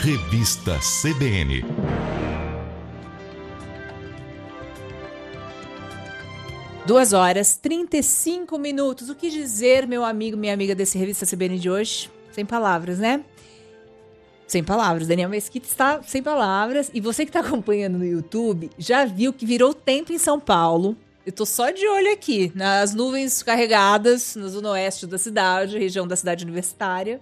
Revista CBN. Duas horas, 35 minutos. O que dizer, meu amigo, minha amiga desse Revista CBN de hoje? Sem palavras, né? Sem palavras. Daniel Mesquita está sem palavras. E você que está acompanhando no YouTube, já viu que virou tempo em São Paulo. Eu tô só de olho aqui, nas nuvens carregadas, na zona oeste da cidade, região da cidade universitária.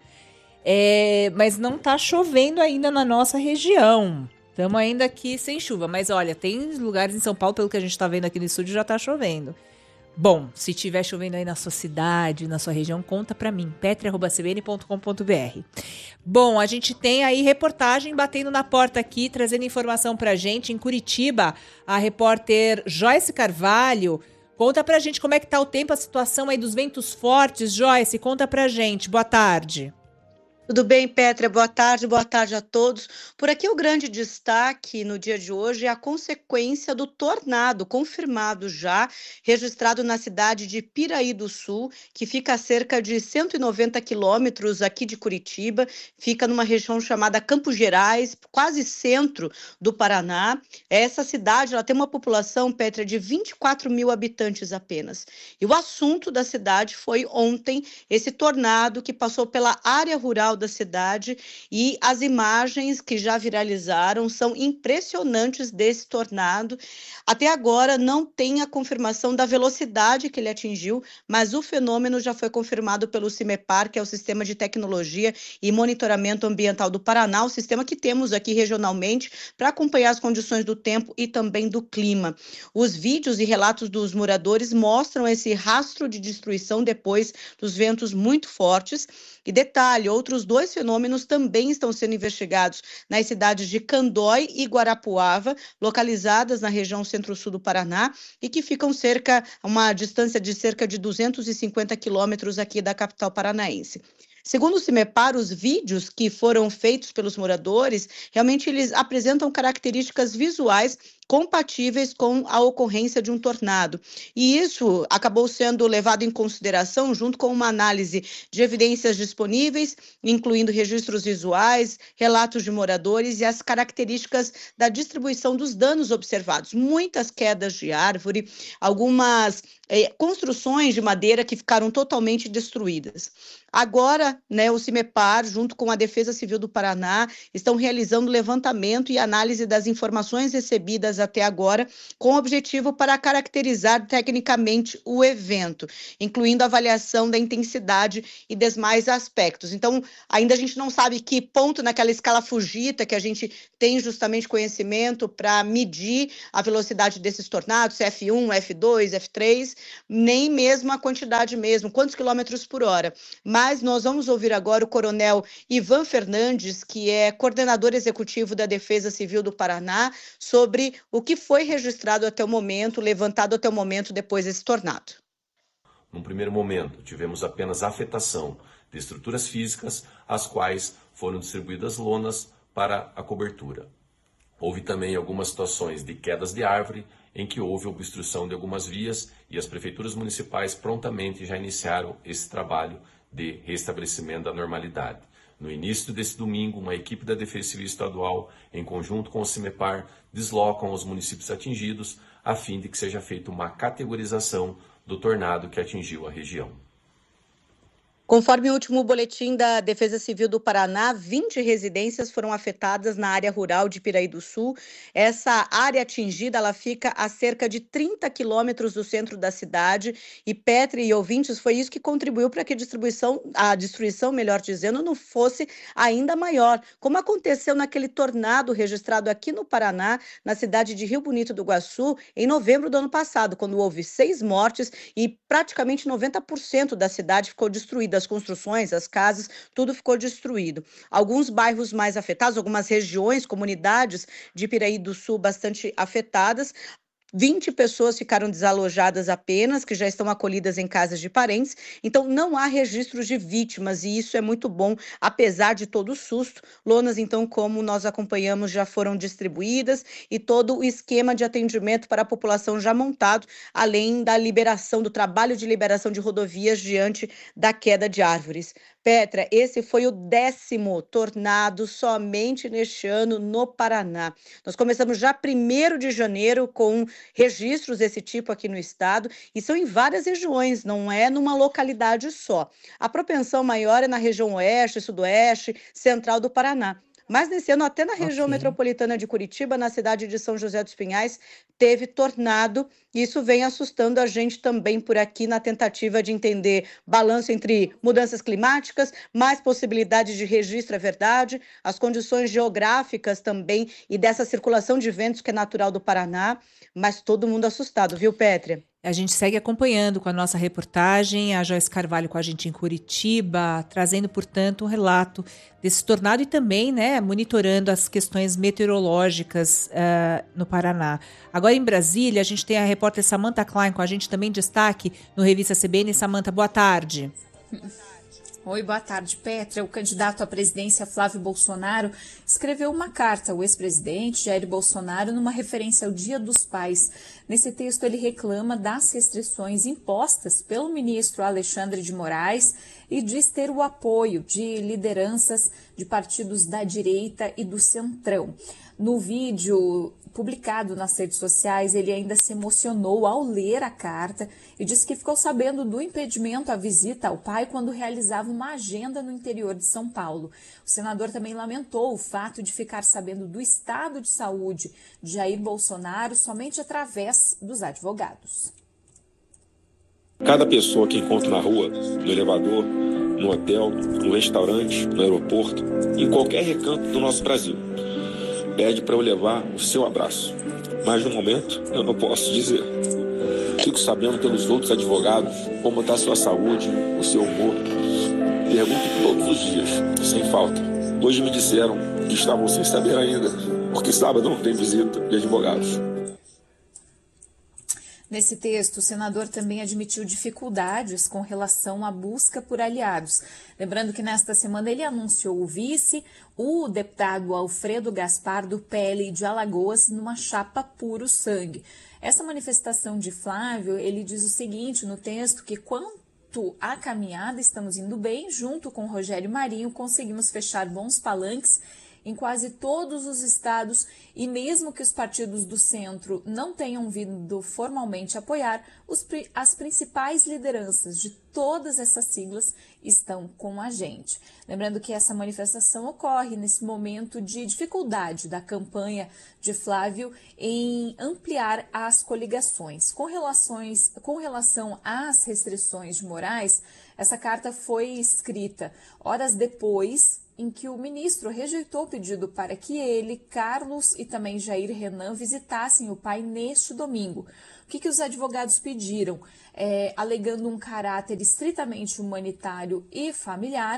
Mas não tá chovendo ainda na nossa região. Estamos ainda aqui sem chuva. Mas olha, tem lugares em São Paulo, pelo que a gente tá vendo aqui no estúdio, já tá chovendo. Bom, se tiver chovendo aí na sua cidade, na sua região, conta pra mim, petri@cbn.com.br. Bom, a gente tem aí reportagem batendo na porta aqui, trazendo informação pra gente. Em Curitiba, a repórter Joyce Carvalho conta pra gente como é que tá o tempo, a situação aí dos ventos fortes. Joyce, conta pra gente. Boa tarde. Tudo bem, Petra? Boa tarde a todos. Por aqui o grande destaque no dia de hoje é a consequência do tornado, confirmado já, registrado na cidade de Piraí do Sul, que fica a cerca de 190 quilômetros aqui de Curitiba, fica numa região chamada Campos Gerais, quase centro do Paraná. Essa cidade ela tem uma população, Petra, de 24 mil habitantes apenas. E o assunto da cidade foi ontem esse tornado que passou pela área rural da cidade, e as imagens que já viralizaram são impressionantes desse tornado. Até agora não tem a confirmação da velocidade que ele atingiu, mas o fenômeno já foi confirmado pelo CIMEPAR, que é o Sistema de Tecnologia e Monitoramento Ambiental do Paraná, o sistema que temos aqui regionalmente para acompanhar as condições do tempo e também do clima. Os vídeos e relatos dos moradores mostram esse rastro de destruição depois dos ventos muito fortes. E detalhe, outros dois fenômenos também estão sendo investigados nas cidades de Candói e Guarapuava, localizadas na região centro-sul do Paraná, e que ficam a uma distância de cerca de 250 quilômetros aqui da capital paranaense. Segundo o CIMEPAR, os vídeos que foram feitos pelos moradores, realmente eles apresentam características visuais compatíveis com a ocorrência de um tornado. E isso acabou sendo levado em consideração junto com uma análise de evidências disponíveis, incluindo registros visuais, relatos de moradores e as características da distribuição dos danos observados. Muitas quedas de árvore, algumas construções de madeira que ficaram totalmente destruídas. Agora, o CIMEPAR, junto com a Defesa Civil do Paraná, estão realizando levantamento e análise das informações recebidas até agora, com o objetivo para caracterizar tecnicamente o evento, incluindo a avaliação da intensidade e demais aspectos. Então, ainda a gente não sabe que ponto naquela escala Fujita que a gente tem justamente conhecimento para medir a velocidade desses tornados, se é F1, F2, F3, nem mesmo a quantidade mesmo, quantos quilômetros por hora. Mas nós vamos ouvir agora o coronel Ivan Fernandes, que é coordenador executivo da Defesa Civil do Paraná, sobre o que foi registrado até o momento, levantado até o momento depois desse tornado. Num primeiro momento, tivemos apenas a afetação de estruturas físicas, as quais foram distribuídas lonas para a cobertura. Houve também algumas situações de quedas de árvore, em que houve obstrução de algumas vias e as prefeituras municipais prontamente já iniciaram esse trabalho de restabelecimento da normalidade. No início desse domingo, uma equipe da Defesa Civil Estadual, em conjunto com o CIMEPAR, deslocam os municípios atingidos, a fim de que seja feita uma categorização do tornado que atingiu a região. Conforme o último boletim da Defesa Civil do Paraná, 20 residências foram afetadas na área rural de Piraí do Sul. Essa área atingida, ela fica a cerca de 30 quilômetros do centro da cidade. E Petri e ouvintes, foi isso que contribuiu para que a destruição, melhor dizendo, não fosse ainda maior, como aconteceu naquele tornado registrado aqui no Paraná, na cidade de Rio Bonito do Iguaçu, em novembro do ano passado, quando houve 6 mortes e praticamente 90% da cidade ficou destruída. As construções, as casas, tudo ficou destruído. Alguns bairros mais afetados, algumas regiões, comunidades de Piraí do Sul bastante afetadas. 20 pessoas ficaram desalojadas apenas, que já estão acolhidas em casas de parentes. Então, não há registros de vítimas e isso é muito bom, apesar de todo o susto. Lonas, então, como nós acompanhamos, já foram distribuídas e todo o esquema de atendimento para a população já montado, além da liberação, do trabalho de liberação de rodovias diante da queda de árvores. Petra, esse foi o 10º tornado somente neste ano no Paraná. Nós começamos já 1º de janeiro com registros desse tipo aqui no estado e são em várias regiões, não é numa localidade só. A propensão maior é na região oeste, sudoeste, central do Paraná. Mas nesse ano, até na região metropolitana de Curitiba, na cidade de São José dos Pinhais, teve tornado. E isso vem assustando a gente também por aqui na tentativa de entender balanço entre mudanças climáticas, mais possibilidades de registro, é verdade, as condições geográficas também e dessa circulação de ventos que é natural do Paraná. Mas todo mundo assustado, viu, Pétria? A gente segue acompanhando com a nossa reportagem, a Joyce Carvalho com a gente em Curitiba, trazendo, portanto, um relato desse tornado e também, né, monitorando as questões meteorológicas no Paraná. Agora, em Brasília, a gente tem a repórter Samantha Klein com a gente também em destaque no Revista CBN. Samantha, boa tarde. Oi, boa tarde, Petra. O candidato à presidência, Flávio Bolsonaro, escreveu uma carta ao ex-presidente Jair Bolsonaro numa referência ao Dia dos Pais. Nesse texto, ele reclama das restrições impostas pelo ministro Alexandre de Moraes e diz ter o apoio de lideranças de partidos da direita e do centrão. No vídeo publicado nas redes sociais, ele ainda se emocionou ao ler a carta e disse que ficou sabendo do impedimento à visita ao pai quando realizava uma agenda no interior de São Paulo. O senador também lamentou o fato de ficar sabendo do estado de saúde de Jair Bolsonaro somente através dos advogados. Cada pessoa que encontro na rua, no elevador, no hotel, no restaurante, no aeroporto, em qualquer recanto do nosso Brasil, pede para eu levar o seu abraço. Mas no momento eu não posso dizer. Fico sabendo pelos outros advogados como está a sua saúde, o seu humor. Pergunto todos os dias, sem falta. Hoje me disseram que estavam sem saber ainda, porque sábado não tem visita de advogados. Nesse texto, o senador também admitiu dificuldades com relação à busca por aliados. Lembrando que nesta semana ele anunciou o vice, o deputado Alfredo Gaspar, do PL de Alagoas, numa chapa puro sangue. Essa manifestação de Flávio, ele diz o seguinte no texto, que quanto à caminhada estamos indo bem, junto com Rogério Marinho conseguimos fechar bons palanques em quase todos os estados e mesmo que os partidos do centro não tenham vindo formalmente apoiar, as principais lideranças de todas essas siglas estão com a gente. Lembrando que essa manifestação ocorre nesse momento de dificuldade da campanha de Flávio em ampliar as coligações. Com relação às restrições de Moraes, essa carta foi escrita horas depois em que o ministro rejeitou o pedido para que ele, Carlos e também Jair Renan visitassem o pai neste domingo. O que os advogados pediram? Alegando um caráter estritamente humanitário e familiar,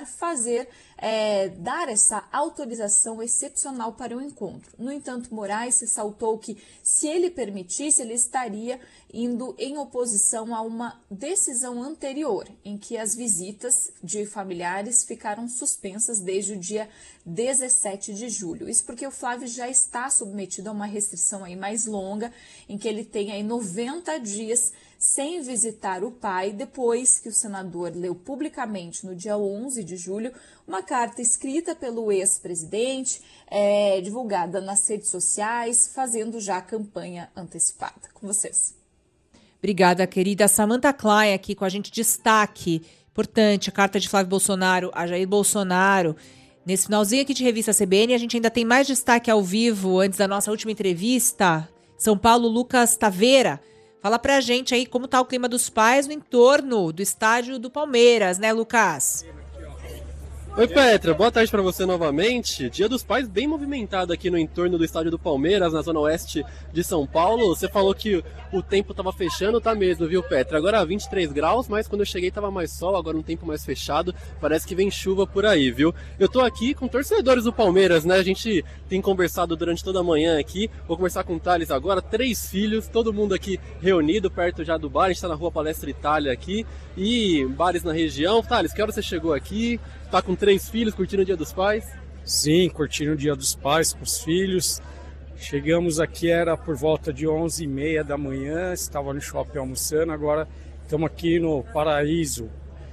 dar essa autorização excepcional para o encontro. No entanto, Moraes ressaltou que, se ele permitisse, ele estaria indo em oposição a uma decisão anterior, em que as visitas de familiares ficaram suspensas desde o dia 17 de julho. Isso porque o Flávio já está submetido a uma restrição aí mais longa, em que ele tem aí 90 dias sem visitar o pai, depois que o senador leu publicamente, no dia 11 de julho, uma carta escrita pelo ex-presidente, divulgada nas redes sociais, fazendo já a campanha antecipada. Com vocês. Obrigada, querida Samantha Klein, aqui com a gente. Destaque importante, a carta de Flávio Bolsonaro a Jair Bolsonaro. Nesse finalzinho aqui de Revista CBN, a gente ainda tem mais destaque ao vivo antes da nossa última entrevista. São Paulo, Lucas Taveira. Fala pra gente aí como tá o clima dos pais no entorno do estádio do Palmeiras, né, Lucas? Oi, Petra, boa tarde para você novamente. Dia dos Pais bem movimentado aqui no entorno do estádio do Palmeiras, na zona oeste de São Paulo. Você falou que o tempo estava fechando, tá mesmo, viu, Petra? Agora 23 graus, mas quando eu cheguei estava mais sol, agora um tempo mais fechado. Parece que vem chuva por aí, viu? Eu tô aqui com torcedores do Palmeiras, né? A gente tem conversado durante toda a manhã aqui. Vou conversar com o Thales agora, 3 filhos, todo mundo aqui reunido perto já do bar. A gente tá na rua Palestra Itália aqui e bares na região. Thales, que hora você chegou aqui? Tá com 3 filhos, curtindo o Dia dos Pais? Sim, curtindo o Dia dos Pais com os filhos. Chegamos aqui, era por volta de 11h30 da manhã, estava no shopping almoçando, agora estamos aqui no Paraíso,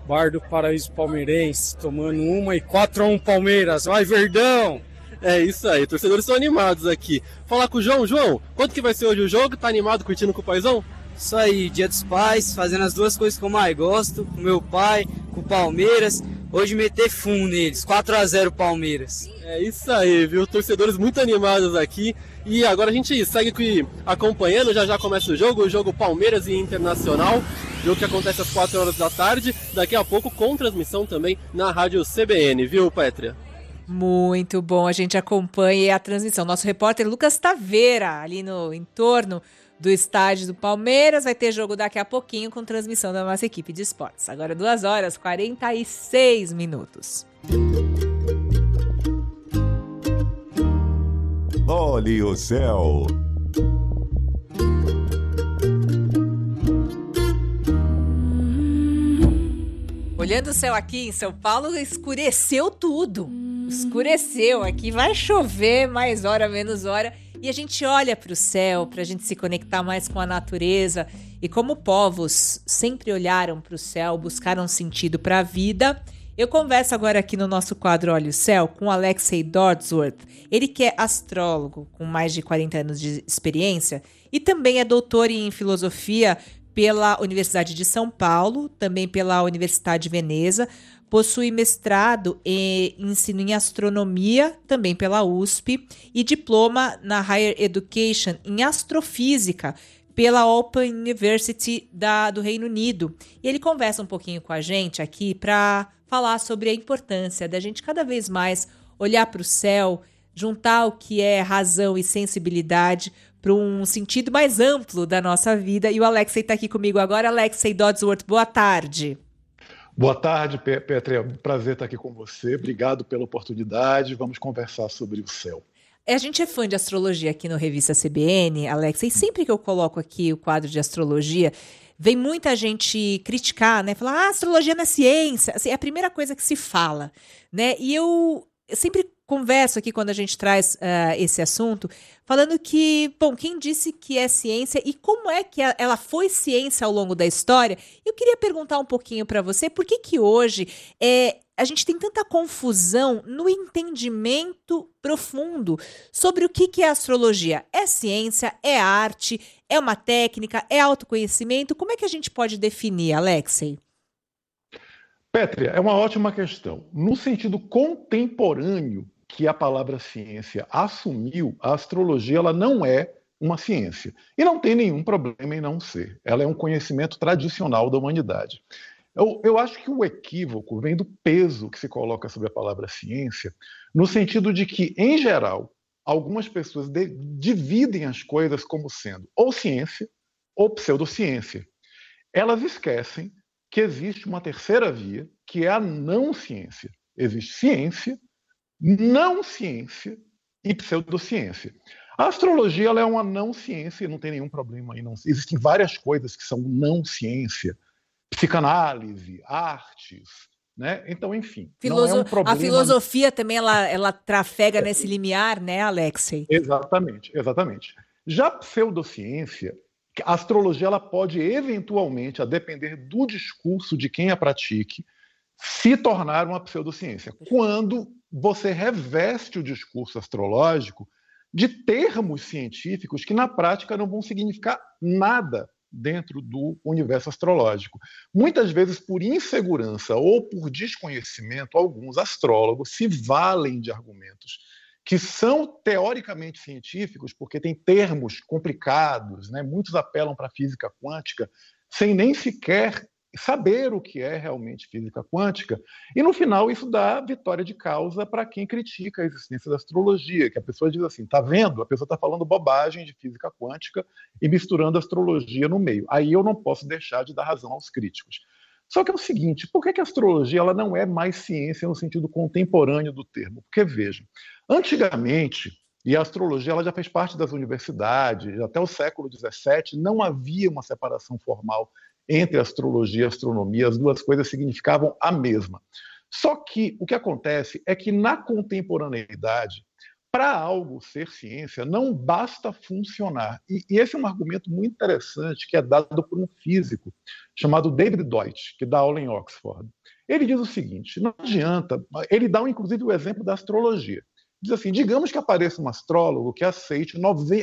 bar do Paraíso Palmeirense, tomando uma e 4-1 Palmeiras. Vai, Verdão! É isso aí, torcedores são animados aqui. Falar com o João. João, quanto que vai ser hoje o jogo? Tá animado, curtindo com o paizão? Isso aí, Dia dos Pais, fazendo as duas coisas que eu mais gosto, com meu pai, com o Palmeiras. Hoje meter fumo neles, 4-0 Palmeiras. É isso aí, viu? Torcedores muito animados aqui. E agora a gente segue aqui acompanhando, já começa o jogo Palmeiras e Internacional. Jogo que acontece às 4 horas da tarde, daqui a pouco com transmissão também na rádio CBN, viu, Pétria? Muito bom, a gente acompanha a transmissão. Nosso repórter Lucas Taveira, ali no entorno do estádio do Palmeiras, vai ter jogo daqui a pouquinho com transmissão da nossa equipe de esportes. Agora 2h46. Olhe o céu. Olhando o céu aqui em São Paulo, escureceu tudo. Escureceu, aqui vai chover mais hora, menos hora. E a gente olha para o céu, para a gente se conectar mais com a natureza. E como povos sempre olharam para o céu, buscaram sentido para a vida. Eu converso agora aqui no nosso quadro Olha o Céu com o Alexei Dodsworth. Ele que é astrólogo com mais de 40 anos de experiência e também é doutor em filosofia pela Universidade de São Paulo, também pela Universidade de Veneza. Possui mestrado em ensino em astronomia, também pela USP, e diploma na Higher Education em astrofísica pela Open University do Reino Unido. E ele conversa um pouquinho com a gente aqui para falar sobre a importância da gente cada vez mais olhar para o céu, juntar o que é razão e sensibilidade para um sentido mais amplo da nossa vida. E o Alexei está aqui comigo agora. Alexei Dodsworth, boa tarde. Boa tarde, Petra. É um prazer estar aqui com você. Obrigado pela oportunidade. Vamos conversar sobre o céu. A gente é fã de astrologia aqui no Revista CBN, Alex, e sempre que eu coloco aqui o quadro de astrologia, vem muita gente criticar, né? Falar, astrologia não é ciência. Assim, é a primeira coisa que se fala, né? E eu sempre converso aqui quando a gente traz esse assunto, falando que, bom, quem disse que é ciência e como é que ela foi ciência ao longo da história? Eu queria perguntar um pouquinho para você, por que hoje a gente tem tanta confusão no entendimento profundo sobre o que é astrologia? É ciência? É arte? É uma técnica? É autoconhecimento? Como é que a gente pode definir, Alexei? Pétria, é uma ótima questão. No sentido contemporâneo que a palavra ciência assumiu, a astrologia ela não é uma ciência. E não tem nenhum problema em não ser. Ela é um conhecimento tradicional da humanidade. Eu acho que o equívoco vem do peso que se coloca sobre a palavra ciência, no sentido de que, em geral, algumas pessoas dividem as coisas como sendo ou ciência ou pseudociência. Elas esquecem que existe uma terceira via, que é a não ciência. Existe ciência, não ciência e pseudociência. A astrologia ela é uma não ciência, não tem nenhum problema aí. Não. Existem várias coisas que são não ciência. Psicanálise, artes, né? Então, enfim, não é um problema. A filosofia também, ela trafega nesse limiar, né, Alexei? Exatamente, exatamente. Já a pseudociência, a astrologia ela pode eventualmente, a depender do discurso de quem a pratique, se tornar uma pseudociência. Quando você reveste o discurso astrológico de termos científicos que na prática não vão significar nada dentro do universo astrológico. Muitas vezes, por insegurança ou por desconhecimento, alguns astrólogos se valem de argumentos que são teoricamente científicos, porque tem termos complicados, né? Muitos apelam para a física quântica, sem nem sequer saber o que é realmente física quântica, e no final isso dá vitória de causa para quem critica a existência da astrologia, que a pessoa diz assim, tá vendo? A pessoa está falando bobagem de física quântica e misturando a astrologia no meio. Aí eu não posso deixar de dar razão aos críticos. Só que é o seguinte, por que a astrologia ela não é mais ciência no sentido contemporâneo do termo? Porque, vejam, antigamente, e a astrologia ela já fez parte das universidades, até o século XVII, não havia uma separação formal entre astrologia e astronomia, as duas coisas significavam a mesma. Só que o que acontece é que na contemporaneidade, para algo ser ciência, não basta funcionar. E esse é um argumento muito interessante que é dado por um físico chamado David Deutsch, que dá aula em Oxford. Ele diz o seguinte, não adianta, ele dá inclusive o exemplo da astrologia. Diz assim, digamos que apareça um astrólogo que acerte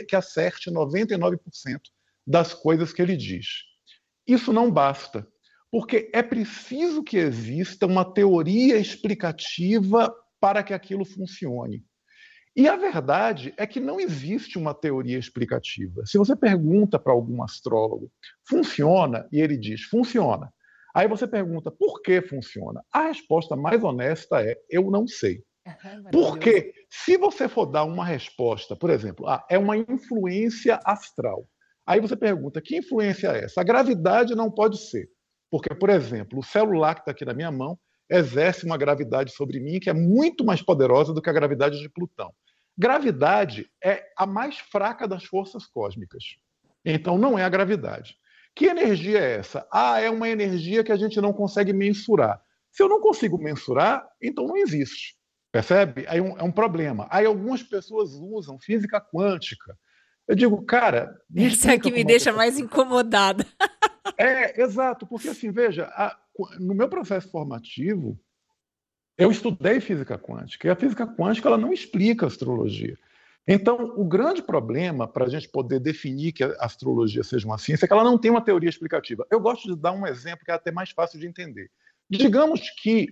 99% das coisas que ele diz. Isso não basta, porque é preciso que exista uma teoria explicativa para que aquilo funcione. E a verdade é que não existe uma teoria explicativa. Se você pergunta para algum astrólogo, funciona? E ele diz, funciona. Aí você pergunta, por que funciona? A resposta mais honesta é, eu não sei. Porque se você for dar uma resposta, por exemplo, é uma influência astral. Aí você pergunta, que influência é essa? A gravidade não pode ser. Porque, por exemplo, o celular que está aqui na minha mão exerce uma gravidade sobre mim que é muito mais poderosa do que a gravidade de Plutão. Gravidade é a mais fraca das forças cósmicas. Então, não é a gravidade. Que energia é essa? É uma energia que a gente não consegue mensurar. Se eu não consigo mensurar, então não existe. Percebe? Aí é um problema. Aí algumas pessoas usam física quântica. Eu digo, cara... Isso é que me deixa mais incomodada. Exato, porque assim, veja, no meu processo formativo, eu estudei física quântica, e a física quântica ela não explica a astrologia. Então, o grande problema para a gente poder definir que a astrologia seja uma ciência é que ela não tem uma teoria explicativa. Eu gosto de dar um exemplo que é até mais fácil de entender. Digamos que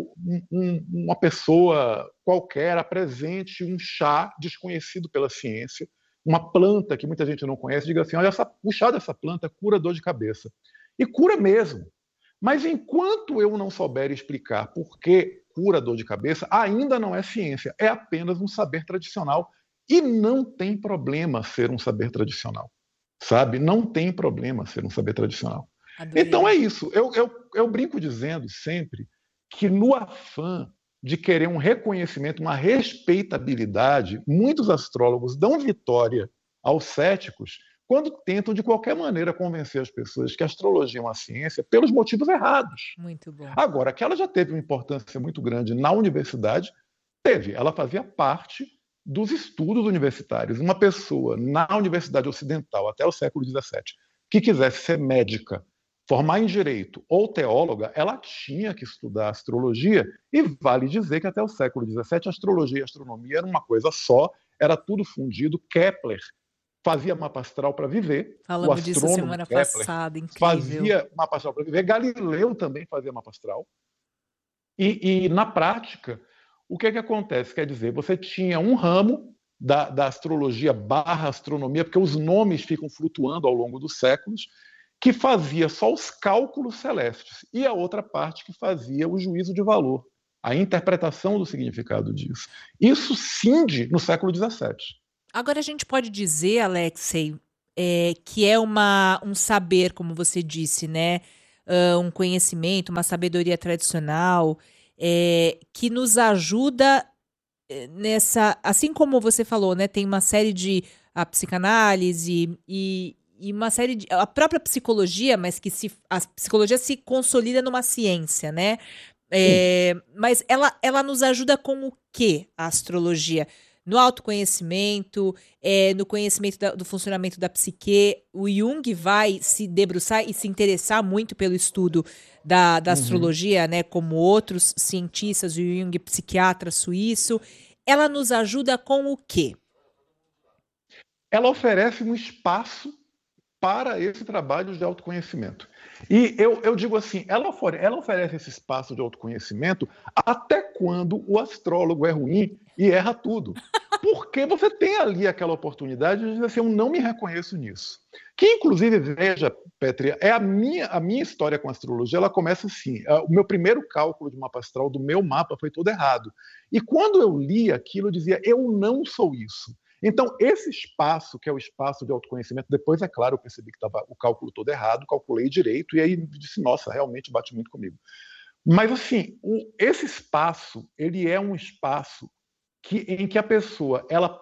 uma pessoa qualquer apresente um chá desconhecido pela ciência, uma planta que muita gente não conhece, diga assim, olha, o chá dessa planta cura dor de cabeça. E cura mesmo. Mas enquanto eu não souber explicar por que cura dor de cabeça, ainda não é ciência, é apenas um saber tradicional. E não tem problema ser um saber tradicional, sabe? Não tem problema ser um saber tradicional. Adorei. Então é isso. Eu brinco dizendo sempre que no afã de querer um reconhecimento, uma respeitabilidade, muitos astrólogos dão vitória aos céticos quando tentam de qualquer maneira convencer as pessoas que a astrologia é uma ciência pelos motivos errados. Muito bom. Agora, que ela já teve uma importância muito grande na universidade, teve. Ela fazia parte dos estudos universitários. Uma pessoa na Universidade Ocidental até o século XVII que quisesse ser médica, formar em direito ou teóloga, ela tinha que estudar astrologia, e vale dizer que até o século XVII a astrologia e a astronomia eram uma coisa só, era tudo fundido. Kepler fazia mapa astral para viver. Falamos disso semana passada, incrível. Fazia mapa astral para viver. Galileu também fazia mapa astral. E na prática, o que acontece? Quer dizer, você tinha um ramo da astrologia / astronomia, porque os nomes ficam flutuando ao longo dos séculos, que fazia só os cálculos celestes, e a outra parte que fazia o juízo de valor, a interpretação do significado disso. Isso cinge no século XVII. Agora a gente pode dizer, Alexei, que é um saber, como você disse, né? Um conhecimento, uma sabedoria tradicional, que nos ajuda nessa... Assim como você falou, né? Tem uma série de... A psicanálise e uma série de... A própria psicologia, mas que a psicologia se consolida numa ciência, né? Mas ela nos ajuda com o quê, a astrologia? No autoconhecimento, no conhecimento do funcionamento da psique. O Jung vai se debruçar e se interessar muito pelo estudo da astrologia, né? Como outros cientistas, o Jung, psiquiatra suíço. Ela nos ajuda com o quê? Ela oferece um espaço para esse trabalho de autoconhecimento. E eu digo assim, ela oferece esse espaço de autoconhecimento até quando o astrólogo é ruim e erra tudo. Porque você tem ali aquela oportunidade de dizer assim, eu não me reconheço nisso. Que, inclusive, veja, Petri, a minha história com a astrologia, ela começa assim. O meu primeiro cálculo de mapa astral do meu mapa foi todo errado. E quando eu li aquilo, eu dizia, eu não sou isso. Então, esse espaço, que é o espaço de autoconhecimento, depois, é claro, eu percebi que estava o cálculo todo errado, calculei direito, e aí disse, nossa, realmente bate muito comigo. Mas, assim, esse espaço, ele é um espaço em que a pessoa, ela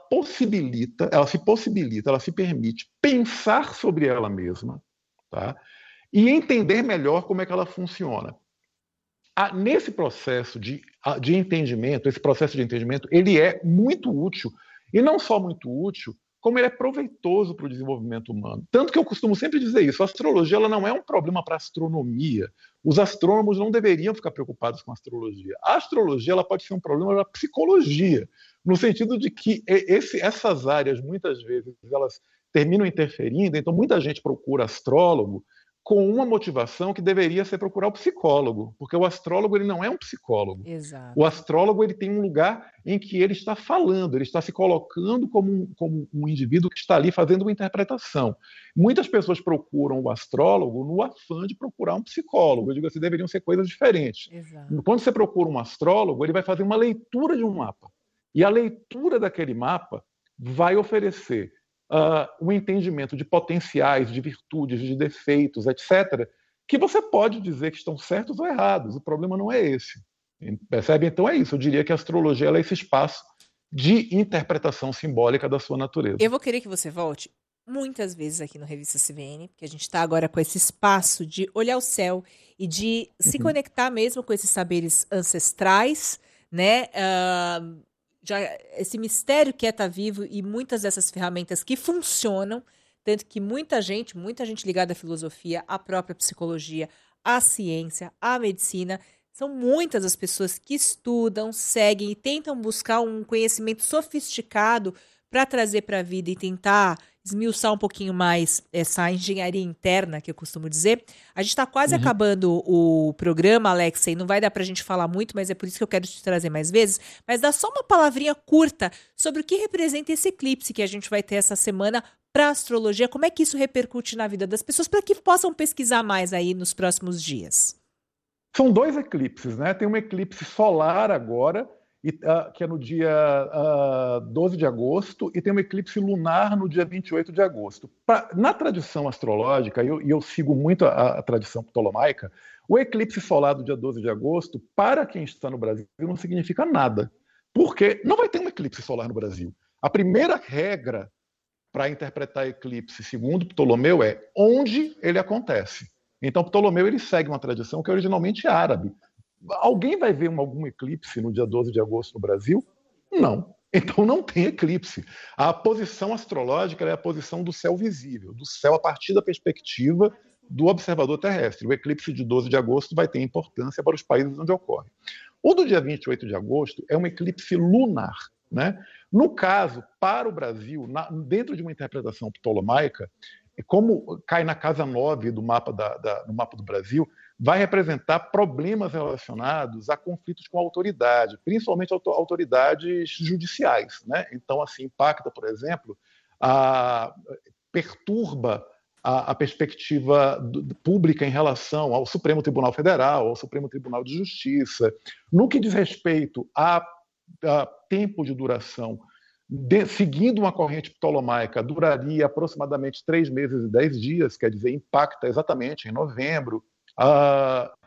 se permite pensar sobre ela mesma, tá? E entender melhor como é que ela funciona. Nesse processo de entendimento, ele é muito útil. E não só muito útil, como ele é proveitoso para o desenvolvimento humano. Tanto que eu costumo sempre dizer isso, a astrologia ela não é um problema para a astronomia. Os astrônomos não deveriam ficar preocupados com a astrologia. A astrologia ela pode ser um problema para a psicologia, no sentido de que essas áreas, muitas vezes, elas terminam interferindo, então muita gente procura astrólogo com uma motivação que deveria ser procurar o psicólogo, porque o astrólogo ele não é um psicólogo. Exato. O astrólogo ele tem um lugar em que ele está falando, ele está se colocando como um indivíduo que está ali fazendo uma interpretação. Muitas pessoas procuram o astrólogo no afã de procurar um psicólogo. Eu digo assim, deveriam ser coisas diferentes. Exato. Quando você procura um astrólogo, ele vai fazer uma leitura de um mapa. E a leitura daquele mapa vai oferecer um entendimento de potenciais, de virtudes, de defeitos, etc., que você pode dizer que estão certos ou errados. O problema não é esse. Percebe? Então é isso. Eu diria que a astrologia ela é esse espaço de interpretação simbólica da sua natureza. Eu vou querer que você volte muitas vezes aqui no Revista CBN, porque a gente está agora com esse espaço de olhar o céu e de se conectar mesmo com esses saberes ancestrais, né? Esse mistério que é estar vivo e muitas dessas ferramentas que funcionam, tanto que muita gente ligada à filosofia, à própria psicologia, à ciência, à medicina, são muitas as pessoas que estudam, seguem e tentam buscar um conhecimento sofisticado para trazer para a vida e tentar esmiuçar um pouquinho mais essa engenharia interna, que eu costumo dizer. A gente está quase acabando o programa, Alexa, e não vai dar para a gente falar muito, mas é por isso que eu quero te trazer mais vezes. Mas dá só uma palavrinha curta sobre o que representa esse eclipse que a gente vai ter essa semana para a astrologia. Como é que isso repercute na vida das pessoas para que possam pesquisar mais aí nos próximos dias? São 2 eclipses, né? Tem um eclipse solar agora, que é no dia 12 de agosto, e tem um eclipse lunar no dia 28 de agosto. Na tradição astrológica, e eu sigo muito a tradição ptolomaica, o eclipse solar do dia 12 de agosto, para quem está no Brasil, não significa nada, porque não vai ter um eclipse solar no Brasil. A primeira regra para interpretar eclipse, segundo Ptolomeu, é onde ele acontece. Então, Ptolomeu ele segue uma tradição que é originalmente árabe. Alguém vai ver algum eclipse no dia 12 de agosto no Brasil? Não. Então não tem eclipse. A posição astrológica é a posição do céu visível, do céu a partir da perspectiva do observador terrestre. O eclipse de 12 de agosto vai ter importância para os países onde ocorre. O do dia 28 de agosto é um eclipse lunar, né? No caso, para o Brasil, dentro de uma interpretação ptolomaica, como cai na casa 9 do mapa no mapa do Brasil, vai representar problemas relacionados a conflitos com a autoridade, principalmente autoridades judiciais, né? Então, assim, impacta, por exemplo, perturba a perspectiva pública em relação ao Supremo Tribunal Federal, ao Supremo Tribunal de Justiça. No que diz respeito a tempo de duração, seguindo uma corrente ptolomaica, duraria aproximadamente 3 meses e 10 dias, quer dizer, impacta exatamente em novembro.